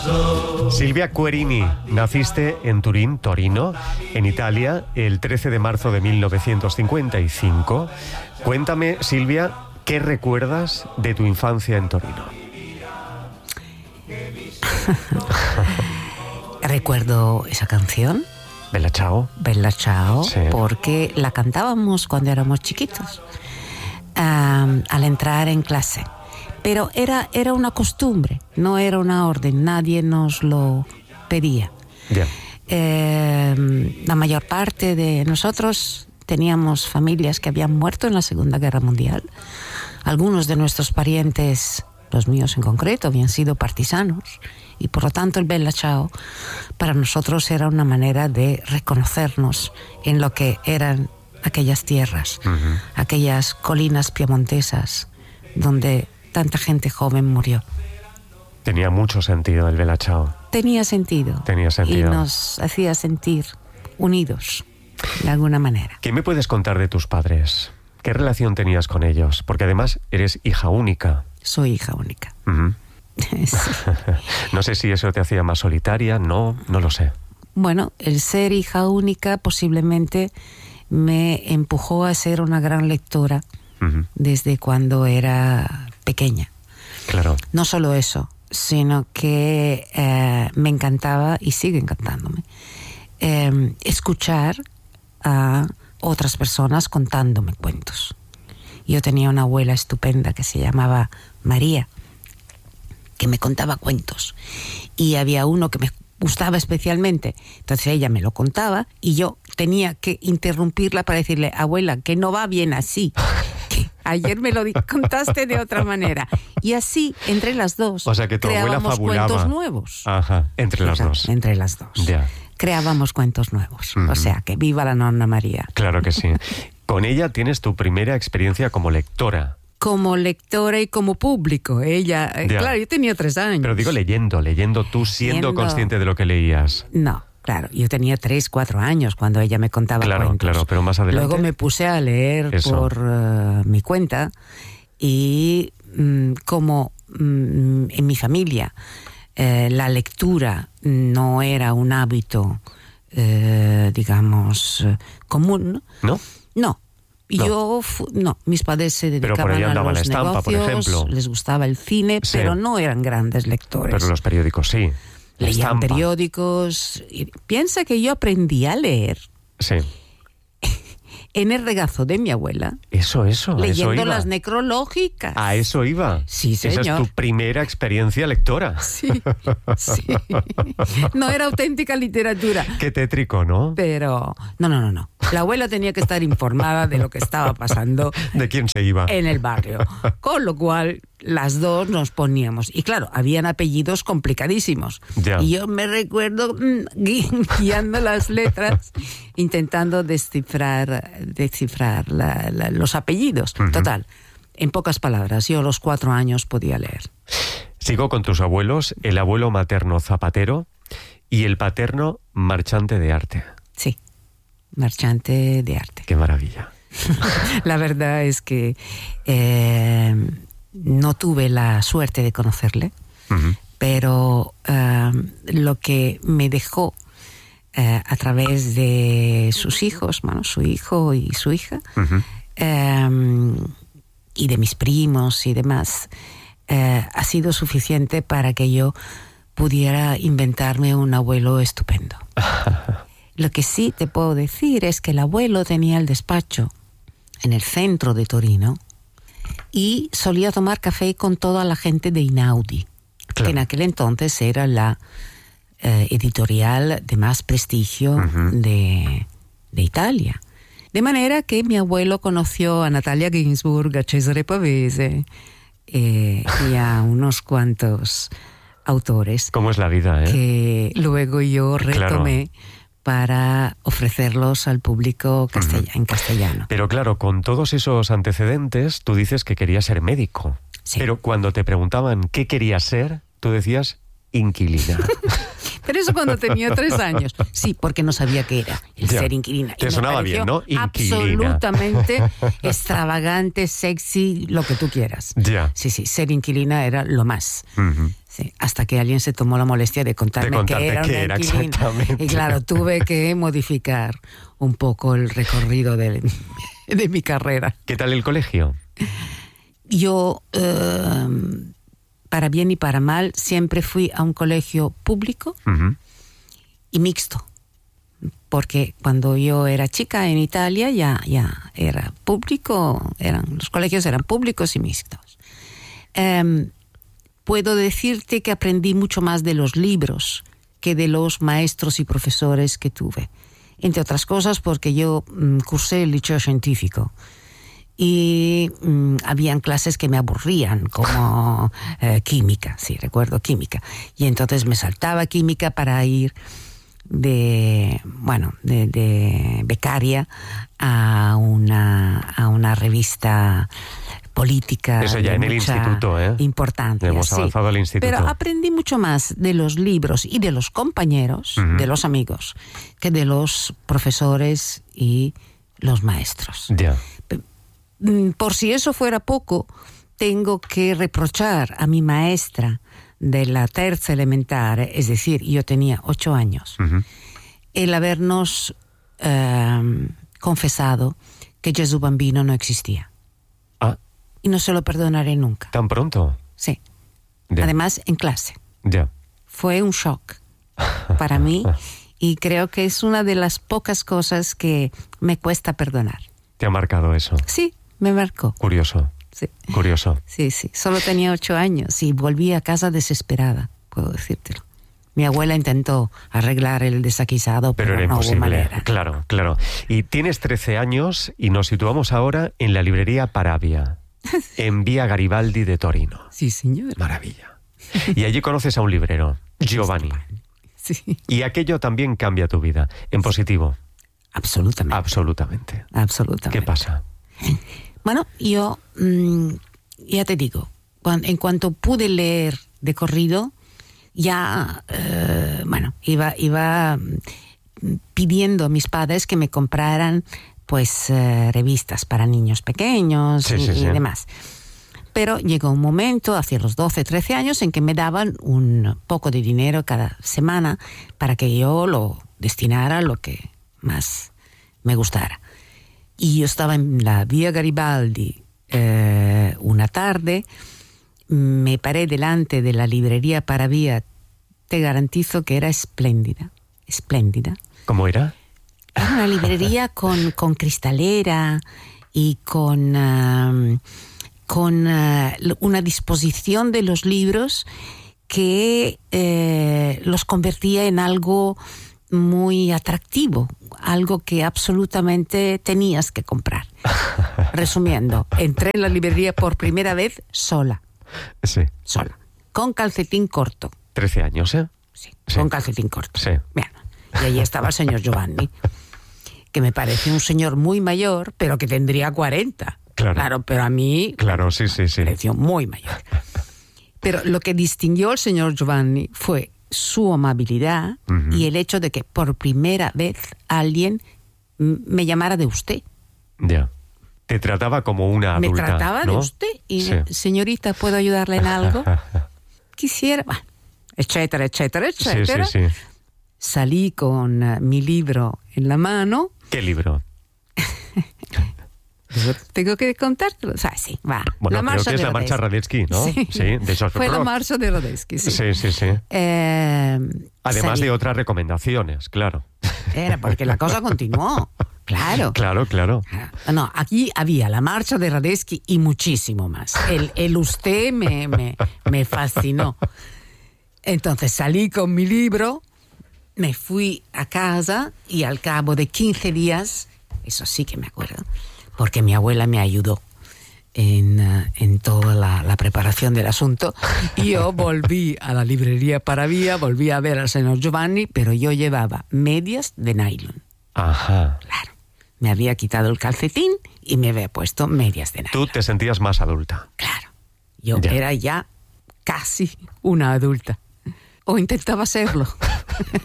Silvia Querini, naciste en Turín, Torino, en Italia, el 13 de marzo de 1955. Cuéntame, Silvia, ¿qué recuerdas de tu infancia en Torino? Recuerdo esa canción, Bella Ciao. Bella Ciao, Sí. porque la cantábamos cuando éramos chiquitos, al entrar en clase. Pero era una costumbre, no era una orden, nadie nos lo pedía. Ya. La mayor parte de nosotros teníamos familias que habían muerto en la Segunda Guerra Mundial. Algunos de nuestros parientes, los míos en concreto, habían sido partisanos. Y por lo tanto el Bella Ciao para nosotros era una manera de reconocernos en lo que eran aquellas tierras, aquellas colinas piemontesas donde tanta gente joven murió. Tenía mucho sentido el Bella Ciao. Tenía sentido. Tenía sentido. Y nos hacía sentir unidos, de alguna manera. ¿Qué me puedes contar de tus padres? ¿Qué relación tenías con ellos? Porque además eres hija única. Soy hija única. Ujú. Sí. No sé si eso te hacía más solitaria, no lo sé. Bueno, el ser hija única posiblemente me empujó a ser una gran lectora desde cuando era pequeña. Claro. No solo eso, sino que me encantaba, y sigue encantándome, escuchar a otras personas contándome cuentos. Yo tenía una abuela estupenda que se llamaba María, que me contaba cuentos, y había uno que me gustaba especialmente. Entonces ella me lo contaba y yo tenía que interrumpirla para decirle: abuela, que no va bien así, que ayer me lo contaste de otra manera. Y así, entre las dos, o sea, que tu abuela creábamos fabulaba. cuentos nuevos. Ajá, entre las dos. Entre las dos. Ya. Creábamos cuentos nuevos. O sea, que viva la nonna María. Claro que sí. Con ella tienes tu primera experiencia como lectora. Como lectora y como público. Ella, claro, yo tenía 3 años. Pero digo leyendo, tú siendo Leyendo. consciente de lo que leías. No, claro, yo tenía 3, 4 años cuando ella me contaba cuentos. Claro, pero más adelante. Luego me puse a leer Eso. por mi cuenta y como en mi familia la lectura no era un hábito, digamos, común. ¿No? No. No, mis padres se Pero por dedicaban ahí a andaba los la estampa, por negocios, ejemplo. les gustaba el cine, Sí. pero no eran grandes lectores. Pero los periódicos sí. La Leían estampa. periódicos. Piensa que yo aprendí a leer Sí. en el regazo de mi abuela, Eso leyendo iba. las necrológicas. A eso iba. Sí, Esa señor. es tu primera experiencia lectora. Sí. No era auténtica literatura. Qué tétrico, ¿no? Pero no. La abuela tenía que estar informada de lo que estaba pasando ¿De quién se iba? en el barrio. Con lo cual, las dos nos poníamos. Y claro, habían apellidos complicadísimos. Ya. Y yo me recuerdo guiando las letras, intentando descifrar los apellidos. Total, en pocas palabras, yo a los 4 años podía leer. Sigo con tus abuelos, el abuelo materno zapatero y el paterno marchante de arte. Sí, marchante de arte. Qué maravilla. La verdad es que no tuve la suerte de conocerle, pero lo que me dejó a través de sus hijos, bueno, su hijo y su hija, y de mis primos y demás, ha sido suficiente para que yo pudiera inventarme un abuelo estupendo. Lo que sí te puedo decir es que el abuelo tenía el despacho en el centro de Torino y solía tomar café con toda la gente de Einaudi, Claro. que en aquel entonces era la editorial de más prestigio de Italia. De manera que mi abuelo conoció a Natalia Ginsburg, a Cesare Pavese y a unos cuantos autores ¿Cómo es la vida, que luego yo retomé para ofrecerlos al público en castellano. Pero claro, con todos esos antecedentes, tú dices que querías ser médico. Sí. Pero cuando te preguntaban qué querías ser, tú decías inquilina. Pero eso cuando tenía 3 años. Sí, porque no sabía qué era el Ya. ser inquilina. Te Y me sonaba pareció bien, ¿no? Inquilina. absolutamente extravagante, sexy, lo que tú quieras. Ya. Sí, ser inquilina era lo más. Sí, hasta que alguien se tomó la molestia de contarme que era un inquilino. Exactamente. Y claro, tuve que modificar un poco el recorrido de mi carrera. ¿Qué tal el colegio? Yo, para bien y para mal, siempre fui a un colegio público y mixto. Porque cuando yo era chica en Italia ya era público, los colegios eran públicos y mixtos. Puedo decirte que aprendí mucho más de los libros que de los maestros y profesores que tuve. Entre otras cosas porque yo cursé el liceo científico y habían clases que me aburrían, como química, sí, recuerdo química. Y entonces me saltaba química para ir de becaria a una revista política. Eso ya en el instituto, importante. Hemos avanzado al instituto. Pero aprendí mucho más de los libros y de los compañeros, de los amigos, que de los profesores y los maestros. Ya. Por si eso fuera poco, tengo que reprochar a mi maestra de la terza elementare, es decir, yo tenía 8 años, el habernos confesado que Gesù Bambino no existía. Y no se lo perdonaré nunca. ¿Tan pronto? Sí. Ya. Además, en clase. Ya. Fue un shock para mí y creo que es una de las pocas cosas que me cuesta perdonar. ¿Te ha marcado eso? Sí, me marcó. Curioso. Sí. Curioso. Sí. Solo tenía 8 años y volví a casa desesperada, puedo decírtelo. Mi abuela intentó arreglar el desaguisado, pero era no imposible. hubo manera. Claro. Y tienes 13 años y nos situamos ahora en la librería Paravia, en Vía Garibaldi de Torino. Sí, señor. Maravilla. Y allí conoces a un librero, Giovanni. Sí. Y aquello también cambia tu vida, en positivo. Absolutamente. ¿Qué pasa? Bueno, yo ya te digo, en cuanto pude leer de corrido, ya, iba pidiendo a mis padres que me compraran pues revistas para niños pequeños y demás. Pero llegó un momento, hacia los 12, 13 años, en que me daban un poco de dinero cada semana para que yo lo destinara a lo que más me gustara. Y yo estaba en la Vía Garibaldi una tarde, me paré delante de la librería Paravia, te garantizo que era espléndida. ¿Cómo era? Era una librería con cristalera y con una disposición de los libros que los convertía en algo muy atractivo, algo que absolutamente tenías que comprar. Resumiendo, entré en la librería por primera vez sola. Sí. Sola. Con calcetín corto. 13 años, ¿eh? Sí, con calcetín corto. Sí. Bien. Y allí estaba el señor Giovanni, que me parece un señor muy mayor, pero que tendría 40. Claro, pero a mí me pareció muy mayor. Pero lo que distinguió al señor Giovanni fue su amabilidad y el hecho de que por primera vez alguien me llamara de usted. Ya. Te trataba como una adulta, me trataba, ¿no?, de usted y señorita, ¿puedo ayudarle en algo? Quisiera, bueno, etcétera. Sí. Salí con mi libro en la mano. ¿Qué libro? Tengo que contártelo. O sea, sí, va. Bueno, creo que es la marcha Radetzky, ¿no? Sí, de George fue Rock. la marcha de Radetzky, sí. Sí. Además de otras recomendaciones, claro. Era porque la cosa continuó. Claro. Claro. No, aquí había la marcha de Radetzky y muchísimo más. El usted me fascinó. Entonces salí con mi libro, me fui a casa y al cabo de 15 días, eso sí que me acuerdo, porque mi abuela me ayudó en toda la preparación del asunto, y yo volví a la librería Paravia, volví a ver al señor Giovanni, pero yo llevaba medias de nylon. Ajá. Claro. Me había quitado el calcetín y me había puesto medias de nylon. Tú te sentías más adulta. Claro. Yo era ya casi una adulta. O intentaba serlo.